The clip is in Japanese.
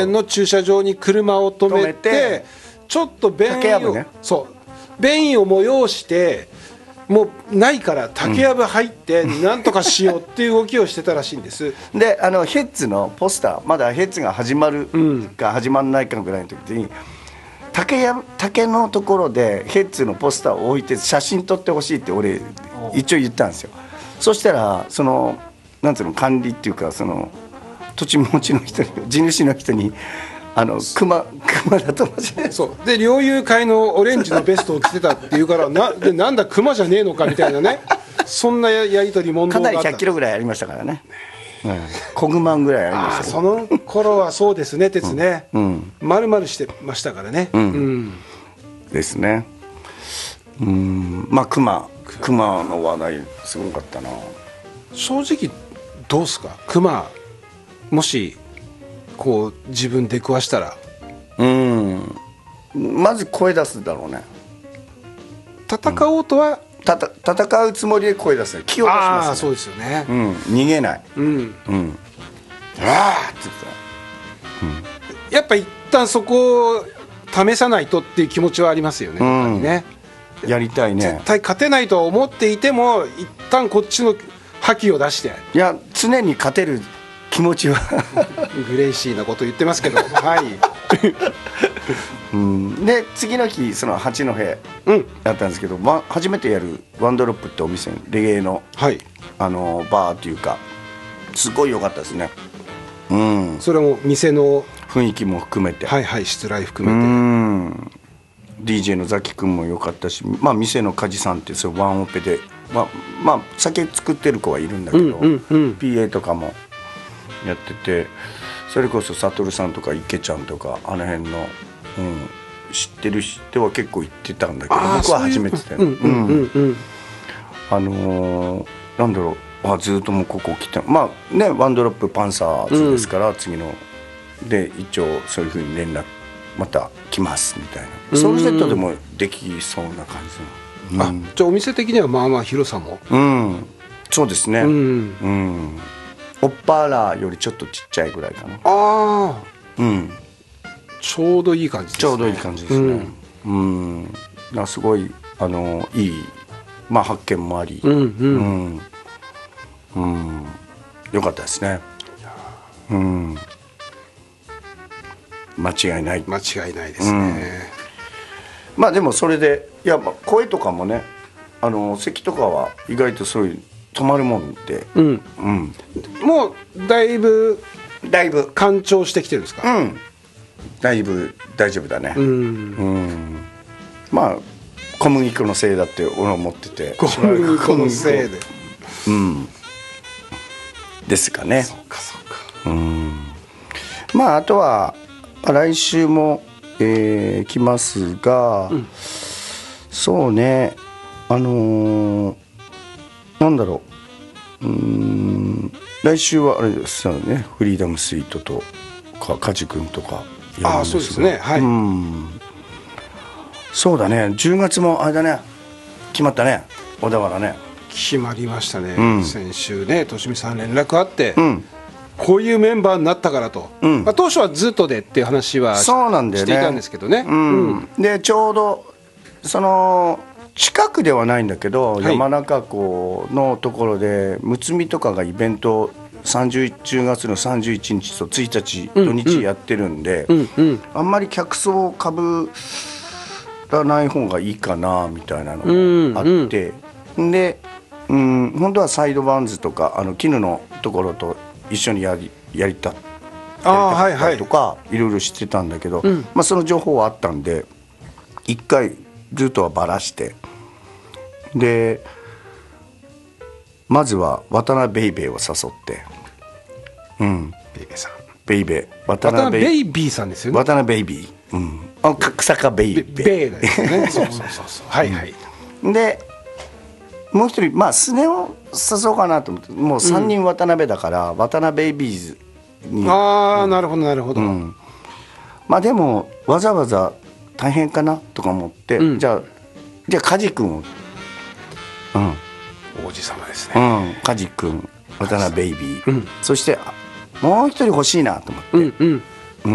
の駐車場に車を止めてちょっと便意を、ね、そう便意を催してもうないから竹やぶ入ってなんとかしようっていう動きをしてたらしいんです。 でヘッズのポスターまだヘッズが始まるか始まらないかぐらいの時に、竹のところでヘッズのポスターを置いて写真撮ってほしいって俺一応言ったんですよ。そしたらなんていうの管理っていうか土地持ちの人に地主の人に熊だと思ってそうで猟友会のオレンジのベストを着てたっていうからなんだ熊じゃねえのかみたいなねそんなやり取り問答があった。 かなり100キロぐらいありましたからね、小熊ぐらいありました、ね、 その頃はそうですね鉄ね、丸々してましたからね、 ですね。まあ熊の話題すごかったな。 正直どうすか熊もしこう自分出くわしたらまず声出すだろうね。 戦おうとは、 戦うつもりで声出すね。気を出しますね。 そうですよね、 逃げない、わーって言ってた、やっぱ一旦そこを試さないとっていう気持ちはありますよね、ねやりたいね。 絶対勝てないとは思っていても一旦こっちの覇気を出して、 いや常に勝てる気持ちはグレイシーなこと言ってますけどはいで次の日八戸やったんですけど、初めてやるワンドロップってお店レゲエの、バーっていうかすごい良かったですね。 それも店の雰囲気も含めて、 失礼含めて、 DJ のザキ君も良かったし、店の梶さんってワンオペで、酒作ってる子はいるんだけど、PA とかもやってて、それこそサトルさんとか池ちゃんとかあの辺の、知ってる人は結構行ってたんだけど、僕は初めてで、なんだろう、ずっともうここ来て、ワンドロップパンサーズですから、次ので一応そういうふうに連絡また来ますみたいな、ソウルセットでもできそうな感じの、 じゃあお店的にはまあまあ広さも、 そうですね、オッパーラよりちょっとちっちゃいぐらいかな。 ちょうどいい感じですね。 ちょうどいい感じですね。すごいいい、発見もあり、よかったですね。間違いないですね。 でもそれで声とかもね、咳とかは意外とそういう止まるもんで、 もうだいぶ干潮してきてるんですか？ だいぶ大丈夫だね。小麦粉のせいだって俺は思ってて、 小麦粉のせいでですかね。あとは来週も来ますが、そうね、なんだろう、来週はあれですよね、フリーダムスイートとか梶君とかやるんですが、 そうですね、 そうだね、10月もあれだね、決まったね、小田原ね。 決まりましたね、先週ね、としみさん連絡あって、こういうメンバーになったからと、当初はずっとでっていう話はしていたんですけどね。 でちょうど近くではないんだけど、山中湖のところでむつみとかがイベント10月の31日と1日土日やってるんで、あんまり客層をかぶらない方がいいかなみたいなのがあって、で、本当はサイドバンズとか絹のところと一緒にやりたかったりとかいろいろしてたんだけど、その情報はあったんで一回ずっとはばらして、でまずは渡辺ベイベーを誘って、 ベイベーさん、 ベイベー渡辺ベイビーさんですよね。 渡辺ベイビー、草加ベイベー、 ベイですね。そうでもう一人スネを誘おうかなと思って、もう3人渡辺だから、渡辺ベイビーズに、 なるほどなるほど、 でもわざわざ大変かなとか思って、じゃあ梶君を、 王子様ですね、 梶君、渡辺ベイビー、そしてもう一人欲しいなと思って、